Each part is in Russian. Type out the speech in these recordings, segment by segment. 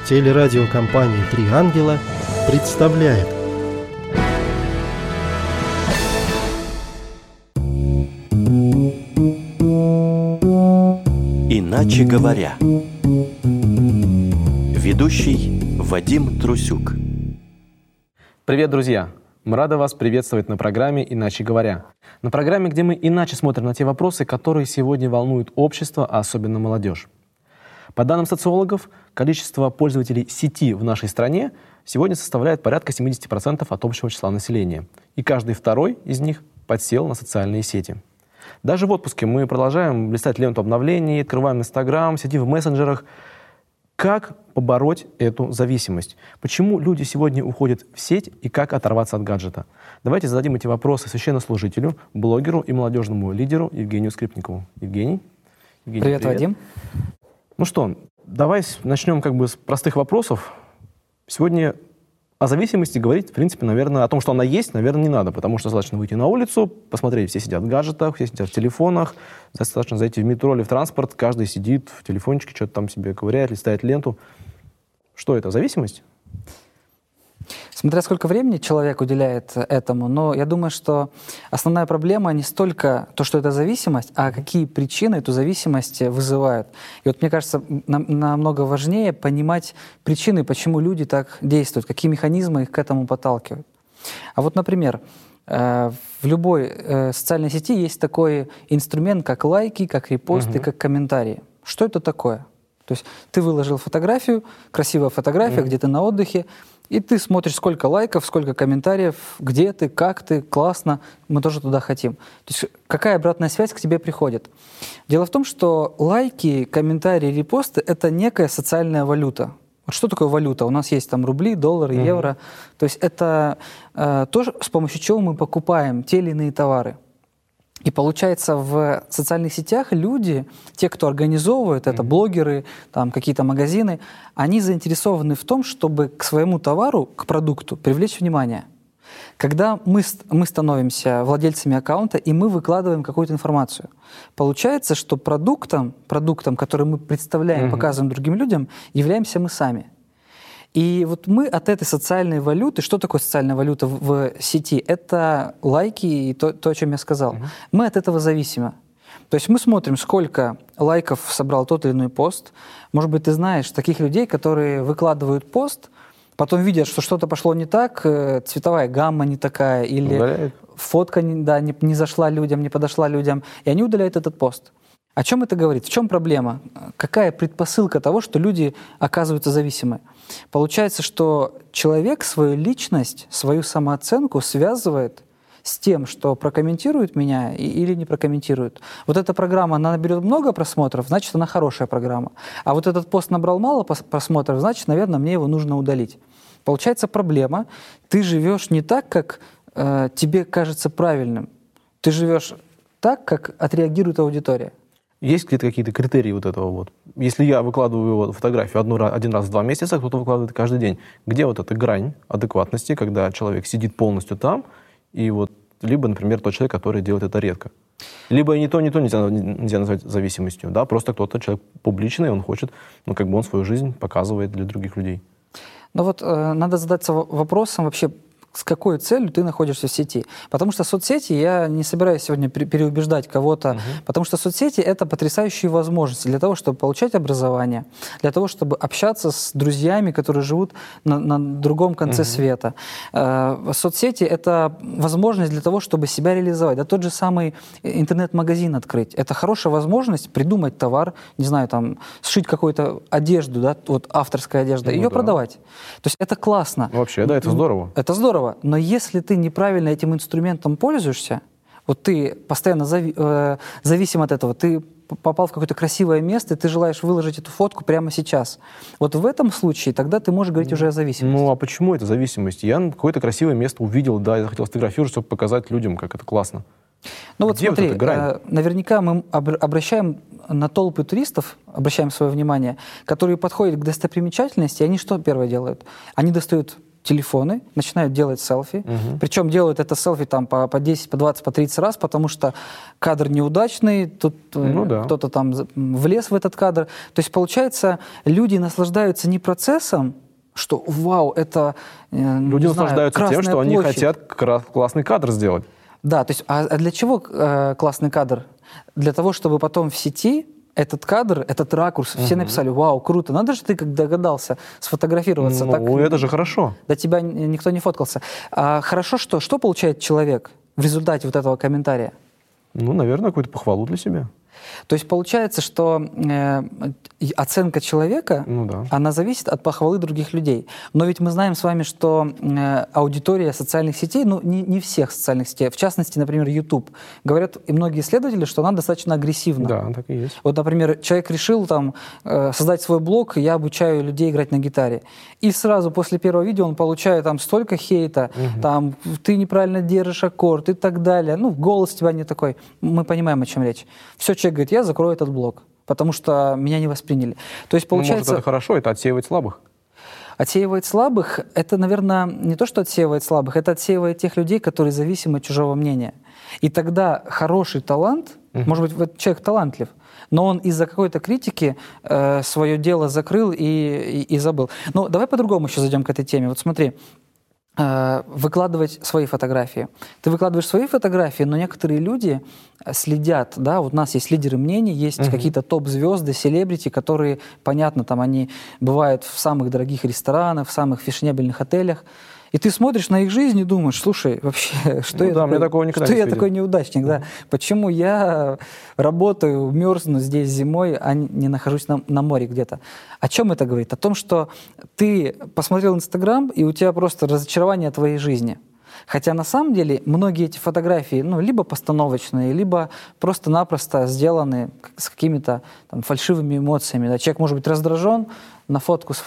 Телерадиокомпания «Три ангела» представляет. Иначе говоря. Ведущий Вадим Трусюк. Привет, друзья! Мы рады вас приветствовать на программе «Иначе говоря». На программе, где мы иначе смотрим на те вопросы, которые сегодня волнуют общество, а особенно молодежь. По данным социологов, количество пользователей сети в нашей стране сегодня составляет порядка 70% от общего числа населения. И каждый второй из них подсел на социальные сети. Даже в отпуске мы продолжаем листать ленту обновлений, открываем Инстаграм, сидим в мессенджерах. Как побороть эту зависимость? Почему люди сегодня уходят в сеть и как оторваться от гаджета? Давайте зададим эти вопросы священнослужителю, блогеру и молодежному лидеру Евгению Скрипникову. Евгений, привет, Вадим. Ну что, давай начнем с простых вопросов. Сегодня о зависимости говорить, в принципе, наверное, о том, что она есть, наверное, не надо, потому что достаточно выйти на улицу, посмотреть, все сидят в гаджетах, все сидят в телефонах, достаточно зайти в метро или в транспорт, каждый сидит в телефончике, что-то там себе ковыряет, листает ленту. Что это, зависимость? Смотря сколько времени человек уделяет этому, но я думаю, что основная проблема не столько то, что это зависимость, а какие причины эту зависимость вызывают. И вот мне кажется, намного важнее понимать причины, почему люди так действуют, какие механизмы их к этому подталкивают. А вот, например, в любой социальной сети есть такой инструмент, как лайки, как репосты, как комментарии. Что это такое? То есть ты выложил фотографию, красивая фотография, где ты на отдыхе, и ты смотришь, сколько лайков, сколько комментариев, где ты, как ты, классно, мы тоже туда хотим. То есть какая обратная связь к тебе приходит? Дело в том, что лайки, комментарии, репосты — это некая социальная валюта. Вот что такое валюта? У нас есть там рубли, доллары, евро. То есть это то, с помощью чего мы покупаем те или иные товары. И получается, в социальных сетях люди, те, кто организовывает это, блогеры, там, какие-то магазины, они заинтересованы в том, чтобы к своему товару, к продукту привлечь внимание. Когда мы становимся владельцами аккаунта, и мы выкладываем какую-то информацию, получается, что продуктом, который мы представляем, показываем другим людям, являемся мы сами. И вот мы от этой социальной валюты, что такое социальная валюта в сети? Это лайки и то, о чем я сказал. Мы от этого зависимы. То есть мы смотрим, сколько лайков собрал тот или иной пост. Может быть, ты знаешь таких людей, которые выкладывают пост, потом видят, что что-то пошло не так, цветовая гамма не такая, или удаляют. Фотка не зашла людям, не подошла людям, и они удаляют этот пост. О чем это говорит? В чем проблема? Какая предпосылка того, что люди оказываются зависимы? Получается, что человек свою личность, свою самооценку связывает с тем, что прокомментирует меня или не прокомментирует. Вот эта программа, она наберет много просмотров, значит, она хорошая программа. А вот этот пост набрал мало просмотров, значит, наверное, мне его нужно удалить. Получается проблема. Ты живешь не так, как тебе кажется правильным. Ты живешь так, как отреагирует аудитория. Есть где-то какие-то критерии вот этого вот? Если я выкладываю фотографию один раз в 2 месяца, кто-то выкладывает каждый день. Где вот эта грань адекватности, когда человек сидит полностью там, и вот либо, например, тот человек, который делает это редко? Либо и то нельзя назвать зависимостью, да? Просто кто-то, человек публичный, он хочет, он свою жизнь показывает для других людей. Ну вот надо задаться вопросом вообще, с какой целью ты находишься в сети. Потому что соцсети, я не собираюсь сегодня переубеждать кого-то, потому что соцсети — это потрясающие возможности для того, чтобы получать образование, для того, чтобы общаться с друзьями, которые живут на другом конце света. Соцсети — это возможность для того, чтобы себя реализовать. Да тот же самый интернет-магазин открыть. Это хорошая возможность придумать товар, не знаю, там, сшить какую-то одежду, да, вот авторская одежда, ее продавать. То есть это классно. Вообще, да, это здорово. Это здорово. Но если ты неправильно этим инструментом пользуешься, вот ты постоянно зависим от этого, ты попал в какое-то красивое место, и ты желаешь выложить эту фотку прямо сейчас. Вот в этом случае тогда ты можешь говорить уже о зависимости. Ну а почему это зависимость? Я какое-то красивое место увидел, да, я захотел сфотографировать, чтобы показать людям, как это классно. Ну вот смотри, вот наверняка мы обращаем на толпы туристов, обращаем свое внимание, которые подходят к достопримечательности, и они что первое делают? Они достают телефоны, начинают делать селфи. Причем делают это селфи там по 10, по 20, по 30 раз, потому что кадр неудачный, тут кто-то там влез в этот кадр. То есть, получается, люди наслаждаются не процессом, что вау, это люди наслаждаются тем, что они хотят классный кадр сделать. Да, то есть, а для чего классный кадр? Для того, чтобы потом в сети этот кадр, этот ракурс, все написали: вау, круто, надо же ты как догадался сфотографироваться. Ну, так, это же хорошо. До тебя никто не фоткался. А хорошо, что получает человек в результате вот этого комментария? Ну, наверное, какую-то похвалу для себя. То есть получается, что оценка человека, она зависит от похвалы других людей. Но ведь мы знаем с вами, что аудитория социальных сетей, не всех социальных сетей, в частности, например, YouTube, говорят и многие исследователи, что она достаточно агрессивна. Да, так и есть. Вот, например, человек решил там создать свой блог, я обучаю людей играть на гитаре. И сразу после первого видео он получает там столько хейта, там, ты неправильно держишь аккорд и так далее. Ну, голос у тебя не такой. Мы понимаем, о чем речь. Все, человек говорит: я закрою этот блог, потому что меня не восприняли. То есть, получается... Может, это хорошо, это отсеивает слабых? Отсеивает слабых — это, наверное, не то, что отсеивает слабых, это отсеивает тех людей, которые зависимы от чужого мнения. И тогда хороший талант, может быть, человек талантлив, но он из-за какой-то критики свое дело закрыл и забыл. Но давай по-другому еще зайдем к этой теме. Вот смотри, выкладывать свои фотографии. Ты выкладываешь свои фотографии, но некоторые люди следят, да, вот у нас есть лидеры мнений, есть какие-то топ-звезды, селебрити, которые, понятно, там они бывают в самых дорогих ресторанах, в самых фешенебельных отелях, и ты смотришь на их жизнь и думаешь: слушай, вообще, что я такой неудачник, да? Почему я работаю, мерзну здесь зимой, а не нахожусь на море где-то? О чем это говорит? О том, что ты посмотрел Инстаграм, и у тебя просто разочарование твоей жизни. Хотя на самом деле многие эти фотографии, либо постановочные, либо просто-напросто сделаны с какими-то там фальшивыми эмоциями. Да? Человек может быть раздражен, на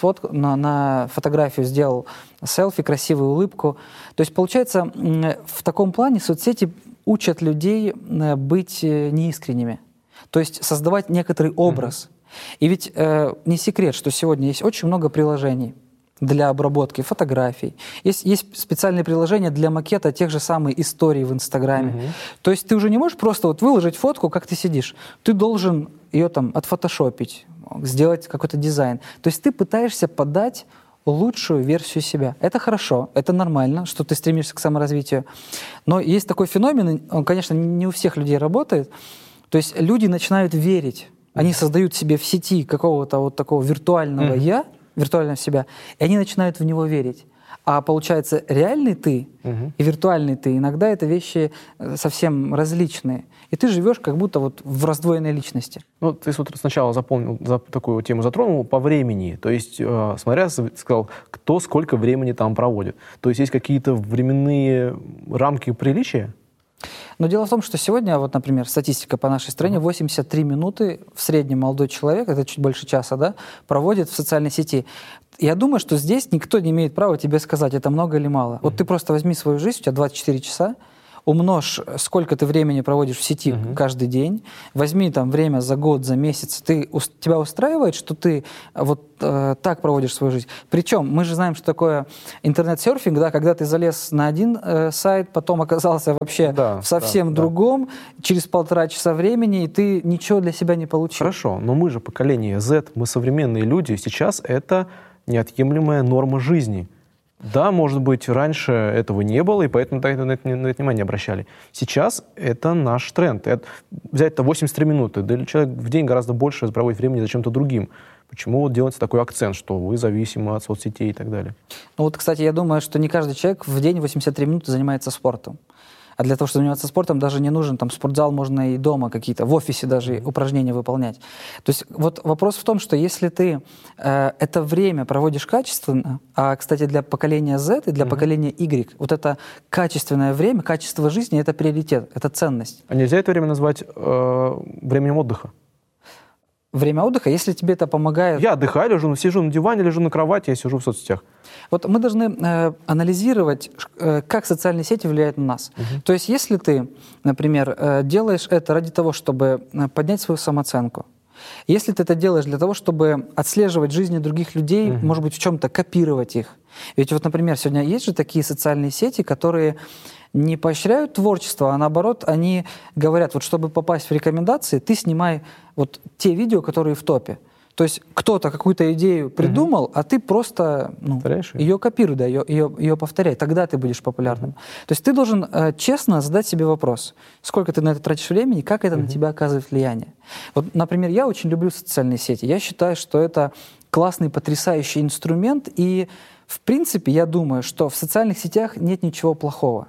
фотографию сделал селфи, красивую улыбку. То есть, получается, в таком плане соцсети учат людей быть неискренними. То есть создавать некоторый образ. И ведь не секрет, что сегодня есть очень много приложений для обработки фотографий. Есть специальные приложения для макета тех же самых историй в Инстаграме. То есть ты уже не можешь просто выложить фотку, как ты сидишь. Ты должен ее там отфотошопить, сделать какой-то дизайн. То есть ты пытаешься подать лучшую версию себя. Это хорошо, это нормально, что ты стремишься к саморазвитию. Но есть такой феномен, он, конечно, не у всех людей работает. То есть люди начинают верить. Они создают себе в сети какого-то вот такого виртуального «я», виртуального себя, и они начинают в него верить. А получается, реальный ты и виртуальный ты, иногда это вещи совсем различные. И ты живешь как будто в раздвоенной личности. Ну, ты сначала такую тему затронул по времени. То есть, смотря, сказал, кто сколько времени там проводит. То есть какие-то временные рамки приличия? Но дело в том, что сегодня, например, статистика по нашей стране, 83 минуты в среднем молодой человек, это чуть больше часа, да, проводит в социальной сети. Я думаю, что здесь никто не имеет права тебе сказать, это много или мало. Вот ты просто возьми свою жизнь, у тебя 24 часа, умножь, сколько ты времени проводишь в сети каждый день, возьми там время за год, за месяц. Тебя устраивает, что ты так проводишь свою жизнь? Причем мы же знаем, что такое интернет-серфинг, да, когда ты залез на один сайт, потом оказался вообще в совсем другом, через 1,5 часа времени, и ты ничего для себя не получил. Хорошо, но мы же поколение Z, мы современные люди, сейчас это неотъемлемая норма жизни. Да, может быть, раньше этого не было, и поэтому на это внимание не обращали. Сейчас это наш тренд. Взять-то 83 минуты. Да, человек в день гораздо больше проводит времени за чем-то другим. Почему делается такой акцент, что вы зависимы от соцсетей и так далее? Ну кстати, я думаю, что не каждый человек в день 83 минуты занимается спортом. А для того, чтобы заниматься спортом, даже не нужен спортзал, можно и дома какие-то, в офисе даже упражнения выполнять. То есть вопрос в том, что если ты это время проводишь качественно, а, кстати, для поколения Z и для поколения Y, это качественное время, качество жизни — это приоритет, это ценность. А нельзя это время назвать временем отдыха? Время отдыха, если тебе это помогает... Я отдыхаю, сижу на диване, лежу на кровати, я сижу в соцсетях. Мы должны анализировать, как социальные сети влияют на нас. То есть если ты, например, делаешь это ради того, чтобы поднять свою самооценку, если ты это делаешь для того, чтобы отслеживать жизни других людей, может быть, в чем-то копировать их, Ведь вот, например, сегодня есть же такие социальные сети, которые не поощряют творчество, а наоборот, они говорят, вот чтобы попасть в рекомендации, ты снимай вот те видео, которые в топе. То есть кто-то какую-то идею придумал, а ты просто ее копируй, да, ее повторяй, тогда ты будешь популярным. То есть ты должен честно задать себе вопрос, сколько ты на это тратишь времени, как это на тебя оказывает влияние. Вот, например, я очень люблю социальные сети. Я считаю, что это классный, потрясающий инструмент, и в принципе, я думаю, что в социальных сетях нет ничего плохого.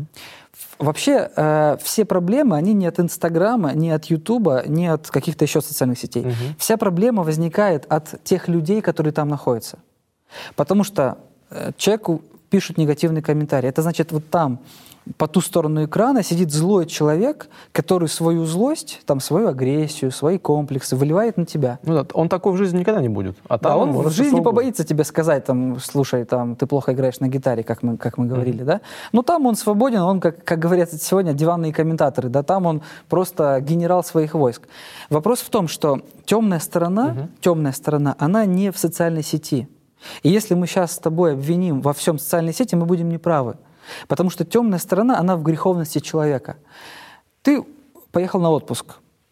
Вообще, все проблемы, они не от Инстаграма, не от Ютуба, не от каких-то еще социальных сетей. Вся проблема возникает от тех людей, которые там находятся. Потому что человеку пишут негативный комментарий. Это значит, вот там, по ту сторону экрана, сидит злой человек, который свою злость, там, свою агрессию, свои комплексы выливает на тебя. Ну да, он такой в жизни никогда не будет. А там да, он может в жизни побоится тебе сказать, там, слушай, там, ты плохо играешь на гитаре, как мы говорили, да? Но там он свободен, он, как говорят сегодня, диванные комментаторы, да, там он просто генерал своих войск. Вопрос в том, что темная сторона, она не в социальной сети. И если мы сейчас с тобой обвиним во всем социальной сети, мы будем неправы. Потому что темная сторона, она в греховности человека. Ты поехал на отпуск,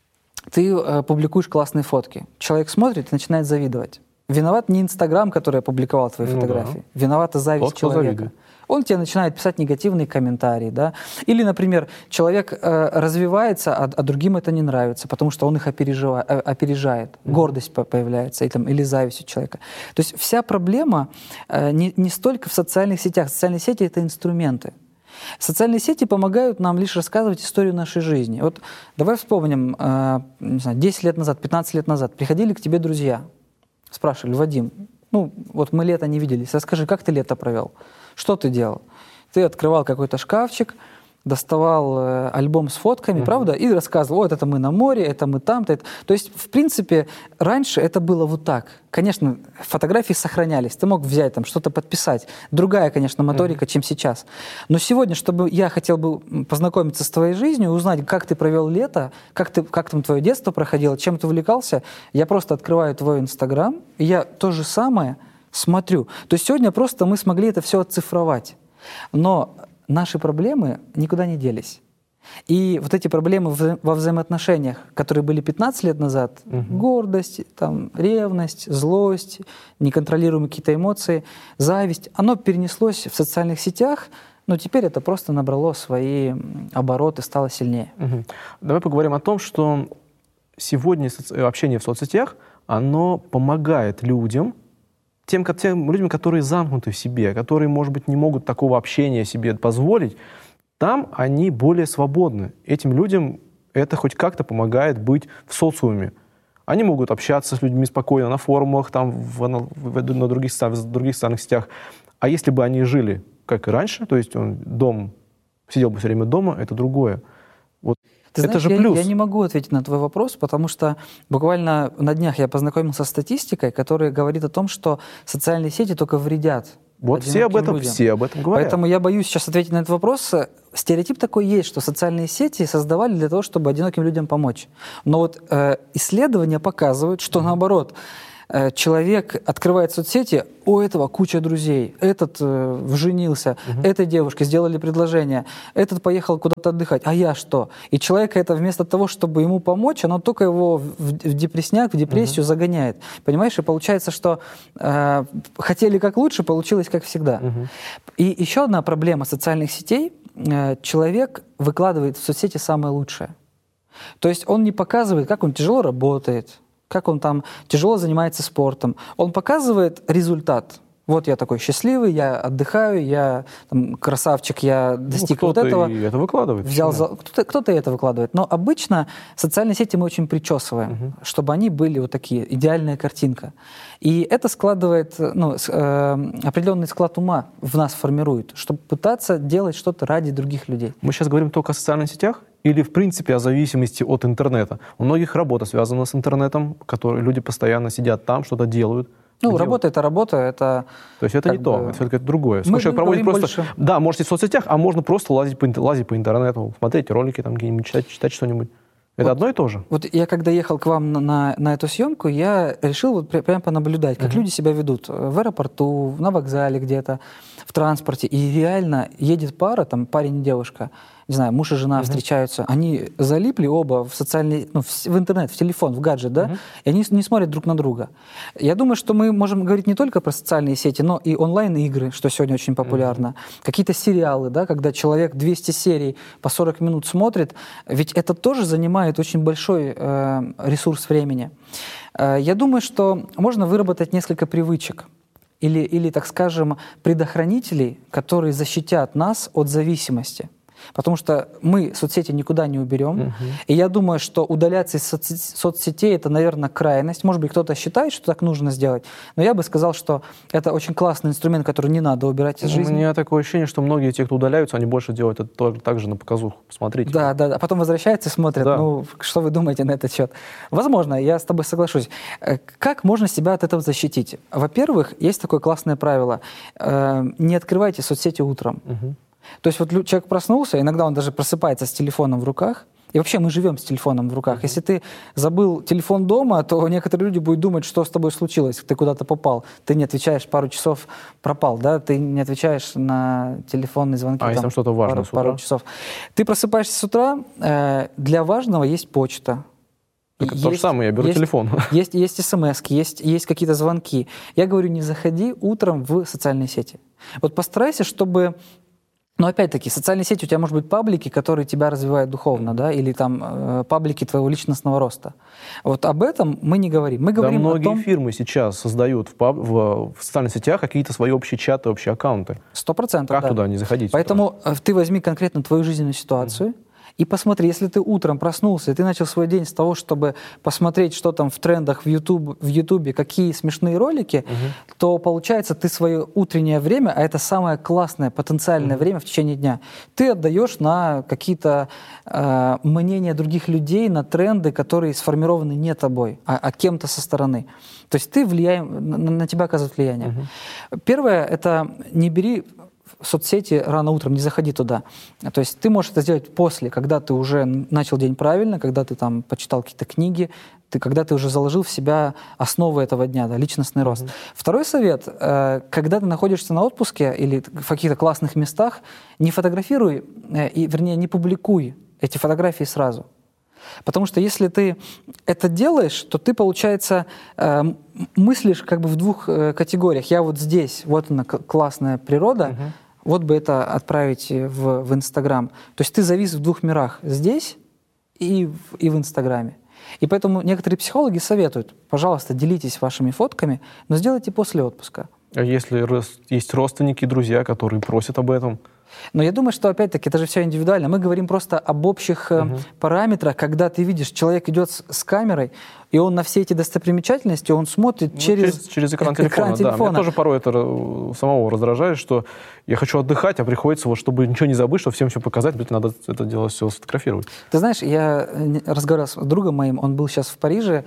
ты публикуешь классные фотки. Человек смотрит и начинает завидовать. Виноват не Инстаграм, который опубликовал твои фотографии. Да. Виновата зависть человека. Он тебе начинает писать негативные комментарии. Да? Или, например, человек развивается, а другим это не нравится, потому что он их опережает. Гордость появляется или зависть у человека. То есть вся проблема не столько в социальных сетях. Социальные сети — это инструменты. Социальные сети помогают нам лишь рассказывать историю нашей жизни. Вот давай вспомним, не знаю, 10 лет назад, 15 лет назад приходили к тебе друзья, спрашивали: Вадим, вот мы лето не виделись, расскажи, как ты лето провел? Что ты делал? Ты открывал какой-то шкафчик, доставал альбом с фотками, правда, и рассказывал: вот это мы на море, это мы там-то. То есть, в принципе, раньше это было вот так. Конечно, фотографии сохранялись, ты мог взять там что-то подписать. Другая, конечно, моторика, чем сейчас. Но сегодня, чтобы я хотел бы познакомиться с твоей жизнью, узнать, как ты провел лето, как там твое детство проходило, чем ты увлекался, я просто открываю твой Инстаграм, и я то же самое смотрю. То есть сегодня просто мы смогли это все оцифровать. Но наши проблемы никуда не делись. И вот эти проблемы во взаимоотношениях, которые были 15 лет назад, гордость, там, ревность, злость, неконтролируемые какие-то эмоции, зависть, оно перенеслось в социальных сетях, но теперь это просто набрало свои обороты, стало сильнее. Давай поговорим о том, что сегодня общение в соцсетях, оно помогает людям, тем людям, которые замкнуты в себе, которые, может быть, не могут такого общения себе позволить, там они более свободны. Этим людям это хоть как-то помогает быть в социуме. Они могут общаться с людьми спокойно на форумах, там, на других социальных сетях. А если бы они жили, как и раньше, то есть сидел бы все время дома, это другое. Вот. Ты это знаешь, же плюс. Я не могу ответить на твой вопрос, потому что буквально на днях я познакомился с статистикой, которая говорит о том, что социальные сети только вредят. Вот все об этом говорят. Поэтому я боюсь сейчас ответить на этот вопрос. Стереотип такой есть, что социальные сети создавали для того, чтобы одиноким людям помочь. Но вот исследования показывают, что наоборот. Человек открывает соцсети, у этого куча друзей, этот женился, этой девушке сделали предложение, этот поехал куда-то отдыхать, а я что? И человек это вместо того, чтобы ему помочь, оно только его в депрессняк, в депрессию загоняет. Понимаешь? И получается, что хотели как лучше, получилось как всегда. И еще одна проблема социальных сетей. Человек выкладывает в соцсети самое лучшее. То есть он не показывает, как он тяжело работает, как он там тяжело занимается спортом. Он показывает результат. Вот я такой счастливый, я отдыхаю, я там, красавчик, я достиг вот этого. Кто-то и это выкладывает. Кто-то и это выкладывает. Но обычно социальные сети мы очень причесываем, чтобы они были вот такие, идеальная картинка. И это складывает, определенный склад ума в нас формирует, чтобы пытаться делать что-то ради других людей. Мы сейчас говорим только о социальных сетях? Или, в принципе, о зависимости от интернета? У многих работа связана с интернетом, люди постоянно сидят там, что-то делают. Работа — это работа, это... То есть это не то, это все-таки другое. Человек проводит просто... Больше... Да, можете в соцсетях, а можно просто лазить по интернету, смотреть ролики, там, читать что-нибудь. Это одно и то же? Вот я когда ехал к вам на эту съемку, я решил вот прям понаблюдать, как люди себя ведут в аэропорту, на вокзале где-то, в транспорте. И реально едет пара, там парень и девушка, не знаю, муж и жена встречаются, они залипли оба в социальный, в интернет, в телефон, в гаджет, да, и они не смотрят друг на друга. Я думаю, что мы можем говорить не только про социальные сети, но и онлайн-игры, что сегодня очень популярно, какие-то сериалы, да, когда человек 200 серий по 40 минут смотрит, ведь это тоже занимает очень большой ресурс времени. Я думаю, что можно выработать несколько привычек или, так скажем, предохранителей, которые защитят нас от зависимости. Потому что мы соцсети никуда не уберем. И я думаю, что удаляться из соцсетей — это, наверное, крайность. Может быть, кто-то считает, что так нужно сделать. Но я бы сказал, что это очень классный инструмент, который не надо убирать из жизни. У меня такое ощущение, что многие те, кто удаляются, они больше делают это так же на показуху. Посмотрите. Да. А потом возвращаются и смотрят. Да. Ну, что вы думаете на этот счет? Возможно, я с тобой соглашусь. Как можно себя от этого защитить? Во-первых, есть такое классное правило. Не открывайте соцсети утром. То есть вот человек проснулся, иногда он даже просыпается с телефоном в руках, и вообще мы живем с телефоном в руках. Если ты забыл телефон дома, то некоторые люди будут думать, что с тобой случилось, ты куда-то попал, ты не отвечаешь, пару часов пропал, да, ты не отвечаешь на телефонные звонки. Если там что-то важное с утра? Пару часов. Ты просыпаешься с утра, для важного есть почта. Это то же самое, я беру телефон. Есть смс-ки, есть какие-то звонки. Я говорю, не заходи утром в социальные сети. Вот постарайся, чтобы... Но опять-таки, социальные сети, у тебя, может быть, паблики, которые тебя развивают духовно, да, или там паблики твоего личностного роста. Вот об этом мы не говорим. Мы говорим многие о том... фирмы сейчас создают в социальных сетях какие-то свои общие чаты, общие аккаунты. 100%, Как да. туда не заходить? Поэтому ты возьми конкретно твою жизненную ситуацию, и посмотри, если ты утром проснулся, и ты начал свой день с того, чтобы посмотреть, что там в трендах в Ютубе, какие смешные ролики, то, получается, ты свое утреннее время, а это самое классное потенциальное время в течение дня, ты отдаешь на какие-то мнения других людей, на тренды, которые сформированы не тобой, а кем-то со стороны. То есть ты на тебя оказывает влияние. Первое — это не бери соцсети рано утром, не заходи туда. То есть ты можешь это сделать после, когда ты уже начал день правильно, когда ты там почитал какие-то книги, когда ты уже заложил в себя основы этого дня, да, личностный рост. Второй совет, когда ты находишься на отпуске или в каких-то классных местах, не фотографируй, вернее, не публикуй эти фотографии сразу. Потому что если ты это делаешь, то ты, получается, мыслишь как бы в двух категориях. Я вот здесь, вот она, классная природа, вот бы это отправить в Инстаграм. То есть ты завис в двух мирах, здесь и в Инстаграме. И поэтому некоторые психологи советуют, пожалуйста, делитесь вашими фотками, но сделайте после отпуска. А если есть родственники, друзья, которые просят об этом? Но я думаю, что, опять-таки, это же все индивидуально. Мы говорим просто об общих параметрах, когда ты видишь, человек идет с камерой, и он на все эти достопримечательности, он смотрит через экран телефона. Да. Меня тоже порой это самого раздражает, что я хочу отдыхать, а приходится, вот, чтобы ничего не забыть, чтобы всем все показать, надо это дело все сфотографировать. Ты знаешь, я разговаривал с другом моим, он был сейчас в Париже,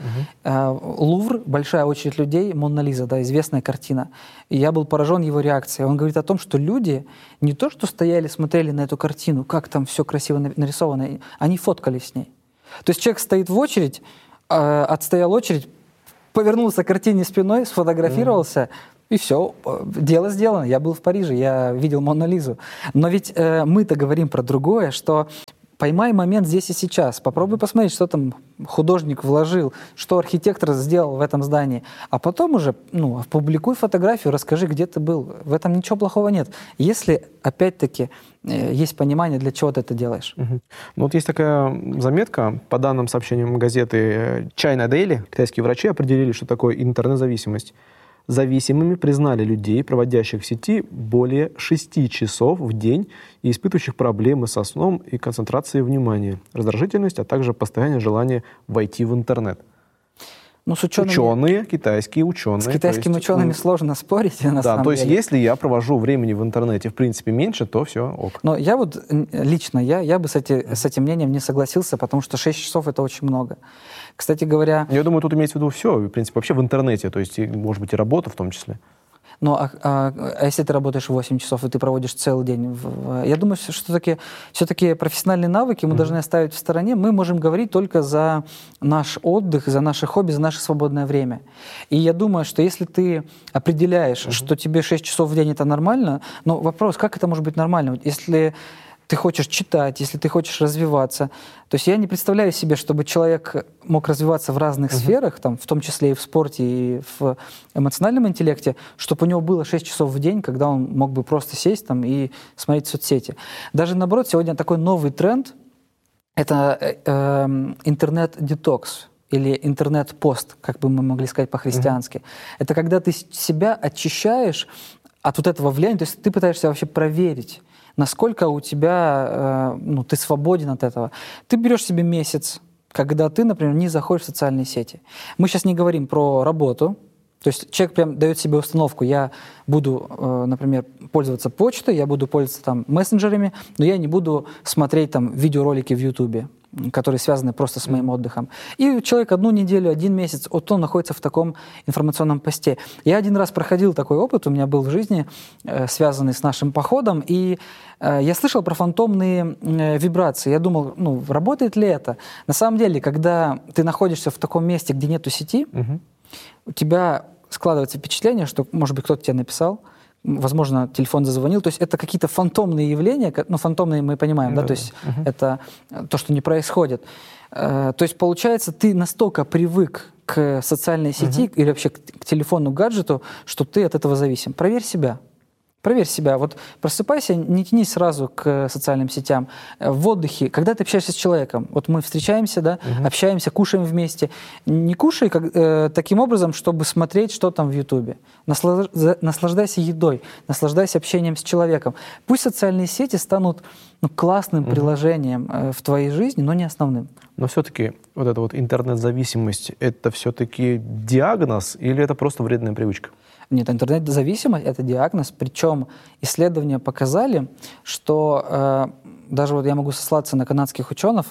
Лувр, большая очередь людей, Мона Лиза, да, известная картина. И я был поражен его реакцией. Он говорит о том, что люди не то, что стояли, смотрели на эту картину, как там все красиво нарисовано, они фоткались с ней. То есть человек стоит в очередь, отстоял очередь, повернулся к картине спиной, сфотографировался, и все, дело сделано. Я был в Париже, я видел Мону Лизу. Но ведь мы-то говорим про другое, что поймай момент здесь и сейчас. Попробуй посмотреть, что там художник вложил, что архитектор сделал в этом здании. А потом уже опубликуй фотографию, расскажи, где ты был. В этом ничего плохого нет. Если, опять-таки, есть понимание, для чего ты это делаешь. Ну, вот есть такая заметка, по данным сообщениям газеты China Daily, китайские врачи определили, что такое интернет-зависимость. Зависимыми признали людей, проводящих в сети более 6 часов в день и испытывающих проблемы со сном и концентрацией внимания, раздражительность, а также постоянное желание войти в интернет. Ну, с ученые, китайские ученые. С китайскими учеными сложно спорить, на самом деле. Да, то есть если я провожу времени в интернете, в принципе, меньше, то все ок. Но я вот лично, я бы с этим мнением не согласился, потому что 6 часов — это очень много. Кстати говоря... Я думаю, тут имеется в виду все, в принципе, вообще в интернете, то есть, может быть, и работа в том числе. Ну, а если ты работаешь 8 часов, и ты проводишь целый день? Я думаю, что все-таки профессиональные навыки мы должны оставить в стороне. Мы можем говорить только за наш отдых, за наши хобби, за наше свободное время. И я думаю, что если ты определяешь, что тебе 6 часов в день это нормально, но вопрос, как это может быть нормально? Вот если ты хочешь читать, если ты хочешь развиваться. То есть я не представляю себе, чтобы человек мог развиваться в разных сферах, там, в том числе и в спорте, и в эмоциональном интеллекте, чтобы у него было 6 часов в день, когда он мог бы просто сесть там, и смотреть соцсети. Даже наоборот, сегодня такой новый тренд — это интернет-детокс или интернет-пост, как бы мы могли сказать по-христиански. Это когда ты себя очищаешь от вот этого влияния, то есть ты пытаешься вообще проверить, насколько у тебя, ты свободен от этого. Ты берешь себе месяц, когда ты, например, не заходишь в социальные сети. Мы сейчас не говорим про работу. То есть человек прям дает себе установку: я буду, например, пользоваться почтой, я буду пользоваться там мессенджерами, но я не буду смотреть там видеоролики в Ютубе, которые связаны просто с моим отдыхом. И человек 1 неделю, 1 месяц, вот он находится в таком информационном посте. Я один раз проходил такой опыт, у меня был в жизни, связанный с нашим походом, и я слышал про фантомные вибрации. Я думал, работает ли это? На самом деле, когда ты находишься в таком месте, где нету сети, у тебя складывается впечатление, что, может быть, кто-то тебе написал, возможно, телефон зазвонил. То есть это какие-то фантомные явления, фантомные мы понимаем, да, то есть это то, что не происходит. То есть, получается, ты настолько привык к социальной сети или вообще к телефону, гаджету, что ты от этого зависим. Проверь себя. Проверь себя. Вот просыпайся, не тянись сразу к социальным сетям. В отдыхе, когда ты общаешься с человеком, вот мы встречаемся, да, общаемся, кушаем вместе. Не кушай таким образом, чтобы смотреть, что там в Ютубе. Наслаждайся едой, наслаждайся общением с человеком. Пусть социальные сети станут классным приложением в твоей жизни, но не основным. Но все-таки вот эта вот интернет-зависимость, это все-таки диагноз или это просто вредная привычка? Нет, интернет-зависимость — это диагноз, причем исследования показали, что даже вот я могу сослаться на канадских ученых,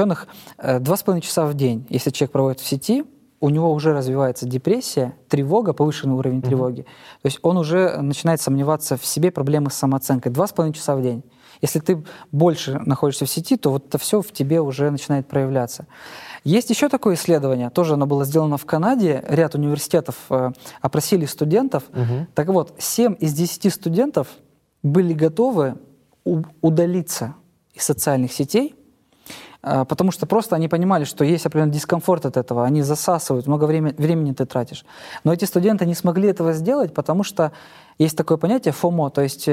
2,5 часа в день, если человек проводит в сети, у него уже развивается депрессия, тревога, повышенный уровень тревоги. То есть он уже начинает сомневаться в себе, проблемы с самооценкой. 2,5 часа в день. Если ты больше находишься в сети, то вот это все в тебе уже начинает проявляться. Есть еще такое исследование, тоже оно было сделано в Канаде, ряд университетов опросили студентов. Так вот, 7 из 10 студентов были готовы удалиться из социальных сетей, потому что просто они понимали, что есть определенный дискомфорт от этого, они засасывают, много времени ты тратишь. Но эти студенты не смогли этого сделать, потому что есть такое понятие FOMO, то есть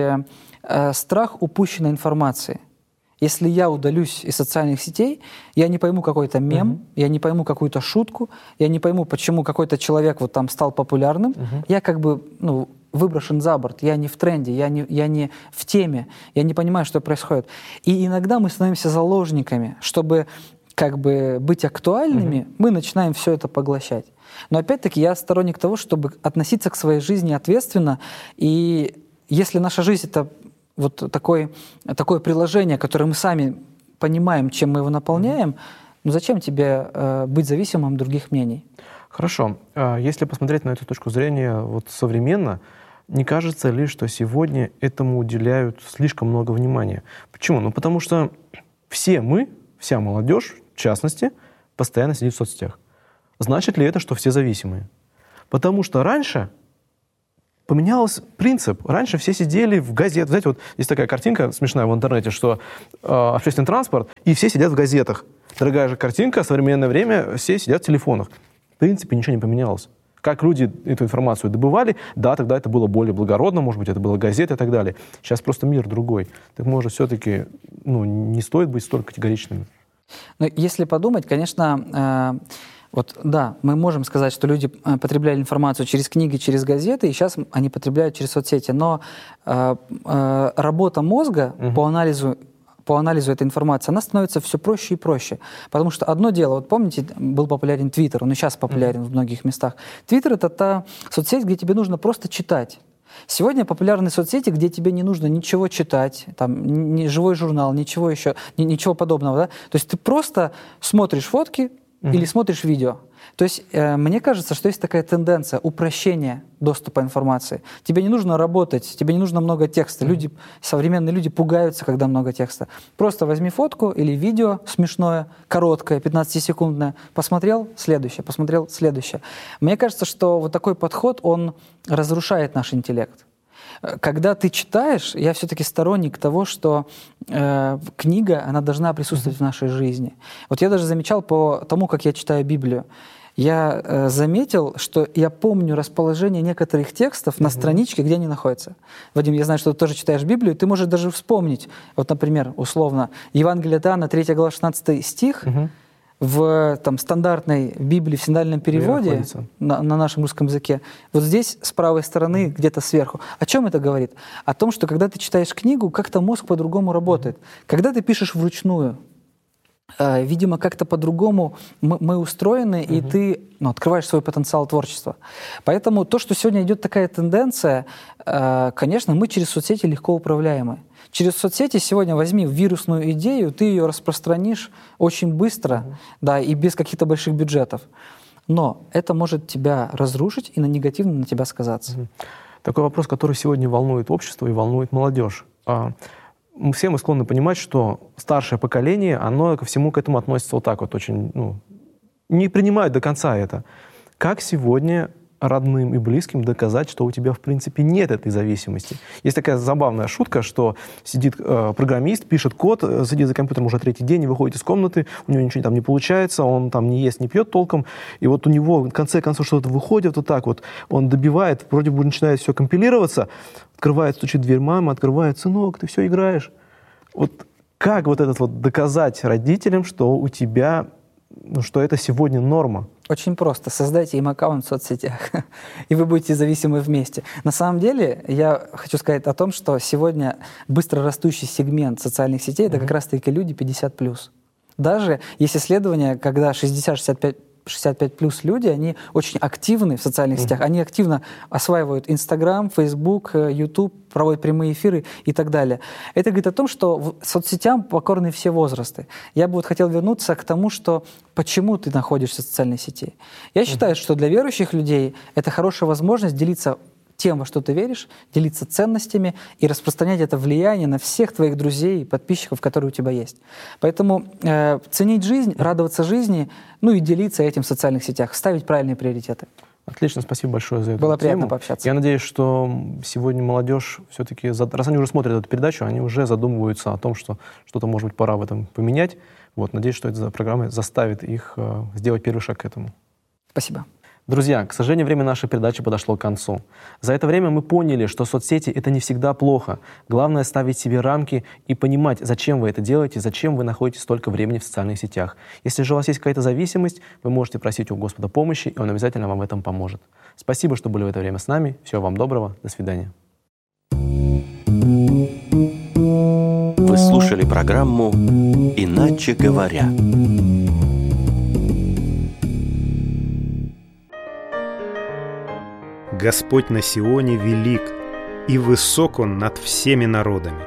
страх упущенной информации. Если я удалюсь из социальных сетей, я не пойму какой-то мем, я не пойму какую-то шутку, я не пойму, почему какой-то человек вот там стал популярным, я как бы выброшен за борт, я не в тренде, я не в теме, я не понимаю, что происходит. И иногда мы становимся заложниками, чтобы как бы быть актуальными, мы начинаем все это поглощать. Но опять-таки я сторонник того, чтобы относиться к своей жизни ответственно, и если наша жизнь — это вот такое приложение, которое мы сами понимаем, чем мы его наполняем, зачем тебе быть зависимым от других мнений? Хорошо. Если посмотреть на эту точку зрения вот современно, не кажется ли, что сегодня этому уделяют слишком много внимания? Почему? Потому что все мы, вся молодежь, в частности, постоянно сидит в соцсетях. Значит ли это, что все зависимые? Потому что раньше поменялся принцип. Раньше все сидели в газетах. Знаете, вот есть такая картинка смешная в интернете, что общественный транспорт, и все сидят в газетах. Дорогая же картинка, в современное время все сидят в телефонах. В принципе, ничего не поменялось. Как люди эту информацию добывали, да, тогда это было более благородно, может быть, это была газета и так далее. Сейчас просто мир другой. Так, может, все-таки не стоит быть столь категоричными? Но если подумать, конечно, мы можем сказать, что люди потребляли информацию через книги, через газеты, и сейчас они потребляют через соцсети. Но работа мозга по анализу этой информации, она становится все проще и проще. Потому что одно дело, вот помните, был популярен Твиттер, он и сейчас популярен в многих местах. Твиттер — это та соцсеть, где тебе нужно просто читать. Сегодня популярны соцсети, где тебе не нужно ничего читать, там, ни живой журнал, ничего еще, ничего подобного. Да? То есть ты просто смотришь фотки или смотришь видео. То есть мне кажется, что есть такая тенденция упрощения доступа информации. Тебе не нужно работать, тебе не нужно много текста. Современные люди пугаются, когда много текста. Просто возьми фотку или видео смешное, короткое, 15-секундное, посмотрел, следующее. Мне кажется, что вот такой подход, он разрушает наш интеллект. Когда ты читаешь, я все-таки сторонник того, что книга, она должна присутствовать в нашей жизни. Вот я даже замечал по тому, как я читаю Библию, я заметил, что я помню расположение некоторых текстов на страничке, где они находятся. Вадим, я знаю, что ты тоже читаешь Библию, ты можешь даже вспомнить, вот, например, условно, Евангелие от Иоанна, 3 глава, 16 стих, в стандартной Библии в синодальном переводе на нашем русском языке, вот здесь с правой стороны, где-то сверху. О чем это говорит? О том, что когда ты читаешь книгу, как-то мозг по-другому работает. Когда ты пишешь вручную, видимо, как-то по-другому мы устроены, и ты открываешь свой потенциал творчества. Поэтому то, что сегодня идет такая тенденция, конечно, мы через соцсети легко управляемы. Через соцсети сегодня возьми вирусную идею, ты ее распространишь очень быстро, да, и без каких-то больших бюджетов. Но это может тебя разрушить и негативно на тебя сказаться. Такой вопрос, который сегодня волнует общество и волнует молодежь. Все мы склонны понимать, что старшее поколение, оно ко всему к этому относится вот так вот, очень, не принимают до конца это. Как сегодня родным и близким доказать, что у тебя, в принципе, нет этой зависимости? Есть такая забавная шутка, что сидит программист, пишет код, сидит за компьютером уже 3-й день, не выходит из комнаты, у него ничего там не получается, он там не ест, не пьет толком, и вот у него в конце концов что-то выходит вот так вот, он добивает, вроде бы начинает все компилироваться, открывает, стучит в дверь мама, открывает: сынок, ты все играешь. Вот как вот этот вот доказать родителям, что у тебя, что это сегодня норма? Очень просто. Создайте им аккаунт в соцсетях, и вы будете зависимы вместе. На самом деле, я хочу сказать о том, что сегодня быстро растущий сегмент социальных сетей — это как раз-таки люди 50+. Даже есть исследования, когда 60-65+ люди, они очень активны в социальных сетях, они активно осваивают Инстаграм, Фейсбук, Ютуб, проводят прямые эфиры и так далее. Это говорит о том, что соцсетям покорны все возрасты. Я бы хотел вернуться к тому, что почему ты находишься в социальной сети. Я считаю, что для верующих людей это хорошая возможность делиться тем, во что ты веришь, делиться ценностями и распространять это влияние на всех твоих друзей и подписчиков, которые у тебя есть. Поэтому ценить жизнь, радоваться жизни, и делиться этим в социальных сетях, ставить правильные приоритеты. Отлично, спасибо большое за эту Было тему. приятно пообщаться. Я надеюсь, что сегодня молодежь все-таки, раз они уже смотрят эту передачу, они уже задумываются о том, что что-то, может быть, пора в этом поменять. Надеюсь, что эта программа заставит их сделать первый шаг к этому. Спасибо. Друзья, к сожалению, время нашей передачи подошло к концу. За это время мы поняли, что соцсети — это не всегда плохо. Главное — ставить себе рамки и понимать, зачем вы это делаете, зачем вы находите столько времени в социальных сетях. Если же у вас есть какая-то зависимость, вы можете просить у Господа помощи, и Он обязательно вам в этом поможет. Спасибо, что были в это время с нами. Всего вам доброго. До свидания. Вы слушали программу «Иначе говоря». Господь на Сионе велик, и высок Он над всеми народами.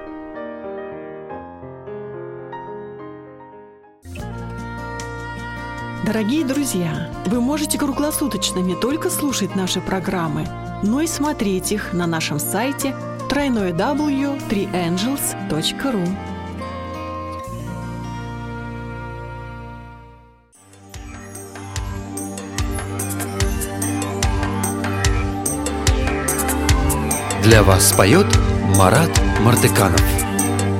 Дорогие друзья, вы можете круглосуточно не только слушать наши программы, но и смотреть их на нашем сайте www.3angels.ru. Для вас поет Марат Мартыканов.